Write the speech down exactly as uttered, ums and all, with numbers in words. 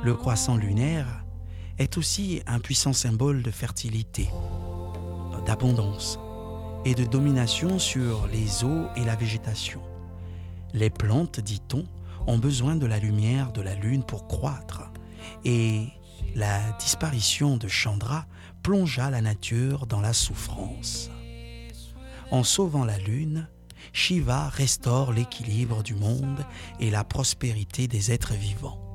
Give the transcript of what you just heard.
Le croissant lunaire est aussi un puissant symbole de fertilité, d'abondance et de domination sur les eaux et la végétation. Les plantes, dit-on, ont besoin de la lumière de la lune pour croître et la disparition de Chandra plongea la nature dans la souffrance. En sauvant la lune, Shiva restaure l'équilibre du monde et la prospérité des êtres vivants.